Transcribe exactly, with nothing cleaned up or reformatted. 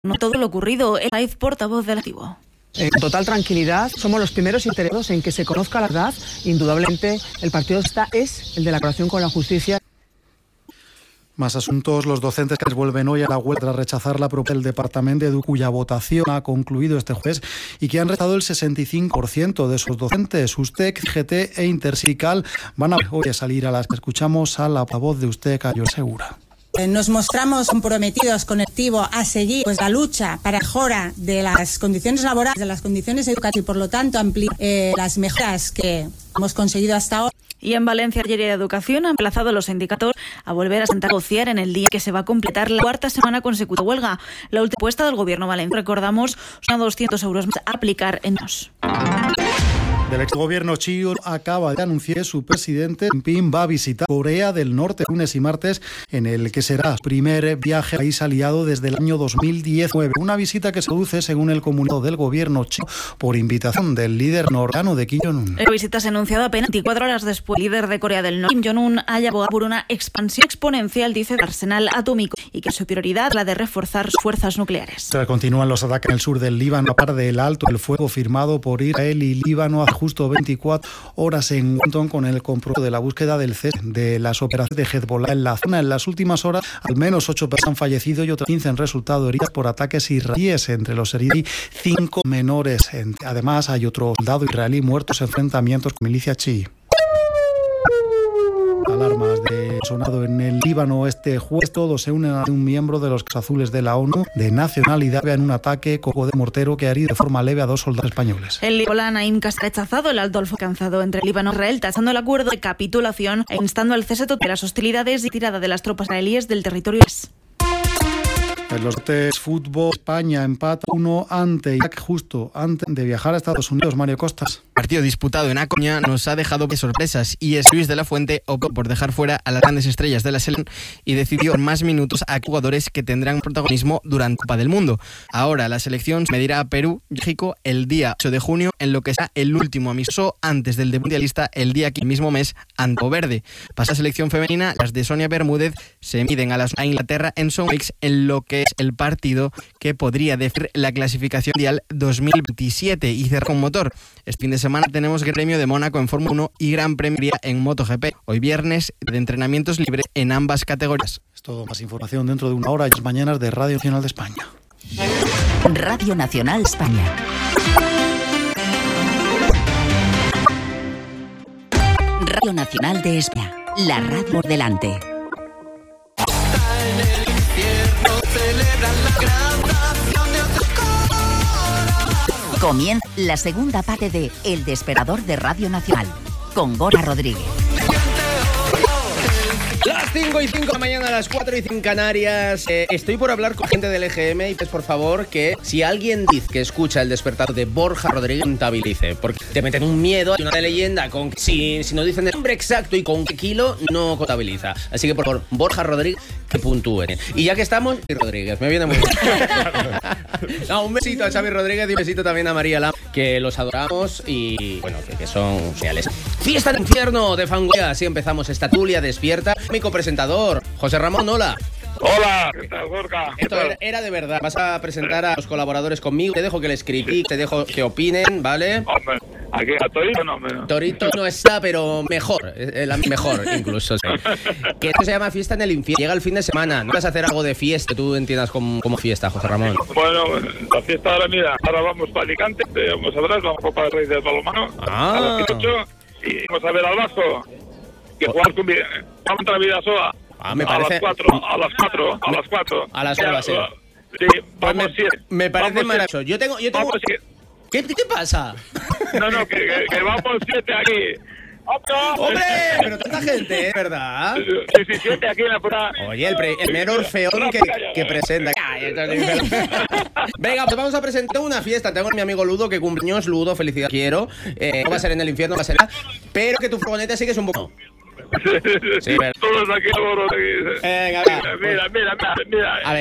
No todo lo ocurrido, el Saiz, portavoz del activo. En total tranquilidad, somos los primeros interesados en que se conozca la verdad. Indudablemente, el Partido Socialista es el de la colaboración con la justicia. Más asuntos. Los docentes que vuelven hoy a la huelga tras rechazar la propuesta del Departamento de Educación, cuya votación ha concluido este jueves y que han rechazado el sesenta y cinco por ciento de sus docentes. USTEC, C G T e Intersindical van a hoy salir a las que escuchamos a la voz de USTEC, a Joel Segura. Nos mostramos comprometidos con el objetivo a seguir pues, la lucha para mejora de las condiciones laborales, de las condiciones educativas y, por lo tanto, ampliar eh, las mejoras que hemos conseguido hasta ahora. Y en Valencia, ayer de Educación han emplazado a los sindicatos a volver a sentar a negociar en el día que se va a completar la cuarta semana consecutiva de huelga. La última propuesta del Gobierno valenciano, recordamos, son doscientos euros más a aplicar en nos. El exgobierno chino acaba de anunciar que su presidente Xi Jinping va a visitar Corea del Norte lunes y martes, en el que será su primer viaje al país aliado desde el año dos mil diecinueve. Una visita que se produce, según el comunicado del gobierno chino, por invitación del líder norcoreano de Kim Jong-un. La visita se ha anunciado apenas veinticuatro horas después. El líder de Corea del Norte, Kim Jong-un, haya abogado por una expansión exponencial, dice, del arsenal atómico y que su prioridad es la de reforzar sus fuerzas nucleares. Continúan los ataques en el sur del Líbano, a par del alto el fuego firmado por Israel y Líbano hace justo veinticuatro horas en Washington, con el compromiso de la búsqueda del cese de las operaciones de Hezbollah en la zona. En las últimas horas, al menos ocho personas han fallecido y otras quince han resultado heridas por ataques israelíes. Entre los heridos hay cinco menores. Además, hay otro soldado israelí muerto en enfrentamientos con milicia chií. Alarmas de sonado en el Líbano este jueves. Todos se unen a un miembro de los azules de la ONU de nacionalidad en un ataque con de mortero que ha herido de forma leve a dos soldados españoles. El Libolán Naim Qasem ha rechazado el alto alcanzado entre Líbano e Israel, tachando el acuerdo de capitulación e instando al cese total de las hostilidades y tirada de las tropas israelíes del territorio. En los deportes, fútbol, España empata uno ante Irak justo antes de viajar a Estados Unidos. Mario Costas. Partido disputado en A Coruña nos ha dejado sorpresas y es Luis de la Fuente optó por dejar fuera a las grandes estrellas de la selección y decidió más minutos a jugadores que tendrán protagonismo durante Copa del Mundo. Ahora la selección se medirá a Perú, México, el día ocho de junio, en lo que será el último amistoso antes del debut mundialista el día quince, mismo mes, ante Verde. Para la selección femenina, las de Sonia Bermúdez se miden a las a Inglaterra en Southwark, en lo que es el partido que podría definir la clasificación mundial dos mil veintisiete y cerrar con motor. Este fin de semana tenemos Gran Premio de Mónaco en Fórmula uno y Gran Premio en MotoGP. Hoy viernes de entrenamientos libres en ambas categorías. Es todo. Más información dentro de una hora y las mañanas de Radio Nacional de España. Radio Nacional España. Radio Nacional de España. La radio por delante. Comienza la segunda parte de El Despertador de Radio Nacional con Borja Rodríguez. Las cinco y cinco de la mañana, a las cuatro y cinco en Canarias. Eh, estoy por hablar con gente del E G M y pues por favor que si alguien dice que escucha El Despertador de Borja Rodríguez, contabilice, porque te meten un miedo y una de leyenda con si, si no dicen el nombre exacto y con qué kilo, no contabiliza. Así que por favor, Borja Rodríguez, que puntúe. Y ya que estamos, Rodríguez, me viene muy bien. No, un besito a Xavi Rodríguez y un besito también a María Lam, que los adoramos y bueno, que, que son geniales. Fiesta del infierno de Fangoria, así empezamos esta tulia despierta. Mi copresentador, José Ramón, hola. Hola, ¿qué tal, Gorka? Esto era, era de verdad. Vas a presentar a los colaboradores conmigo. Te dejo que les critiquen, te dejo que opinen, ¿vale? Hombre, aquí a Torito no, pero... Torito no está, pero mejor. Es la mejor, incluso. Sí. Que esto se llama Fiesta en el Infierno. Llega el fin de semana. ¿No vas a hacer algo de fiesta? Tú entiendas como, como fiesta, José Ramón. Bueno, la fiesta de la mira. Ahora vamos para Alicante. Vamos a ver, vamos a Copa del Rey del Balonmano. Ah. A las dieciocho. Y vamos a ver al Vasco. Que jugar con... Vamos contra Vidasoa. Ah, me parece... A las cuatro, a las cuatro, a las cuatro. A las cuatro, sí. Sí, vamos pues me, me parece maravilloso. Yo tengo... Yo tengo... Vamos, ¿Qué, ¿Qué te pasa? No, no, que, que, que vamos siete aquí. ¡Hombre! Pero tanta gente, ¿eh? ¿Verdad? Sí, sí, siete aquí en la pura... Oye, el, pre, el primer orfeón que, que presenta. Venga, pues vamos a presentar una fiesta. Tengo a mi amigo Ludo, que cumpleaños. Ludo, felicidad quiero. Eh, no va a ser en el infierno, va a ser... Pero que tu furgoneta sí que es un poco... Sí, sí, sí. Todos aquí a bordo. Venga, mira, mira, mira, mira. A ver.